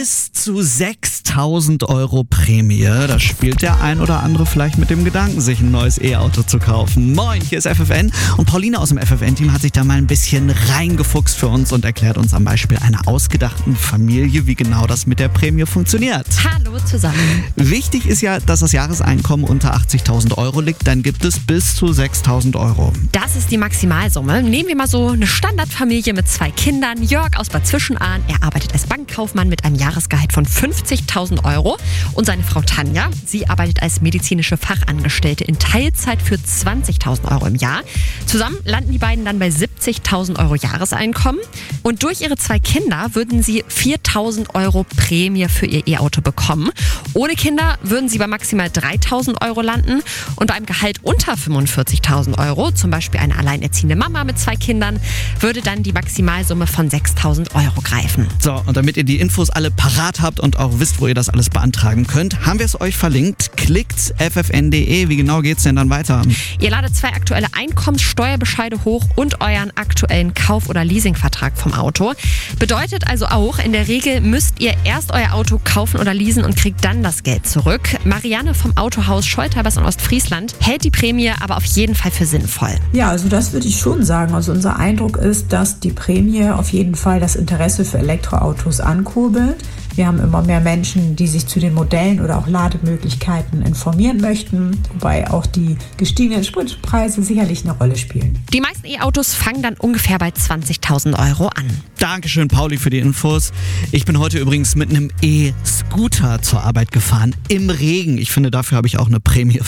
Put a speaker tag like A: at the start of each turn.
A: Bis zu 6.000 Euro Prämie. Da spielt der ein oder andere vielleicht mit dem Gedanken, sich ein neues E-Auto zu kaufen. Moin, hier ist FFN und Pauline aus dem FFN-Team hat sich da mal ein bisschen reingefuchst für uns und erklärt uns am Beispiel einer ausgedachten Familie, wie genau das mit der Prämie funktioniert.
B: Hallo zusammen.
A: Wichtig ist ja, dass das Jahreseinkommen unter 80.000 Euro liegt, dann gibt es bis zu 6.000 Euro.
B: Das ist die Maximalsumme. Nehmen wir mal so eine Standardfamilie mit 2 Kindern. Jörg aus Bad Zwischenahn, er arbeitet als Bankkaufmann mit einem Jahresgehalt von 50.000 Euro. Und seine Frau Tanja, sie arbeitet als medizinische Fachangestellte in Teilzeit für 20.000 Euro im Jahr. Zusammen landen die beiden dann bei 70.000 Euro Jahreseinkommen. Und durch ihre 2 Kinder würden sie 4.000 Euro Prämie für ihr E-Auto bekommen. Ohne Kinder würden sie bei maximal 3.000 Euro landen. Und bei einem Gehalt unter 45.000 Euro, zum Beispiel eine alleinerziehende Mama mit 2 Kindern, würde dann die Maximalsumme von 6.000 Euro greifen.
A: So, und damit ihr die Infos alle parat habt und auch wisst, wo ihr das alles beantragen könnt, haben wir es euch verlinkt. Klickt ffn.de. Wie genau geht's denn dann weiter?
B: Ihr ladet 2 aktuelle Einkommenssteuerbescheide hoch und euren aktuellen Kauf- oder Leasingvertrag vom Auto. Bedeutet also auch, in der Regel müsst ihr erst euer Auto kaufen oder leasen und kriegt dann das Geld zurück. Marianne vom Autohaus Scholterbers in Ostfriesland hält die Prämie aber auf jeden Fall für sinnvoll.
C: Ja, also das würde ich schon sagen. Also unser Eindruck ist, dass die Prämie auf jeden Fall das Interesse für Elektroautos ankurbelt. Wir haben immer mehr Menschen, die sich zu den Modellen oder auch Lademöglichkeiten informieren möchten, wobei auch die gestiegenen Spritpreise sicherlich eine Rolle spielen.
B: Die meisten E-Autos fangen dann ungefähr bei 20.000 Euro an.
A: Dankeschön, Pauli, für die Infos. Ich bin heute übrigens mit einem E-Scooter zur Arbeit gefahren, im Regen. Ich finde, dafür habe ich auch eine Prämie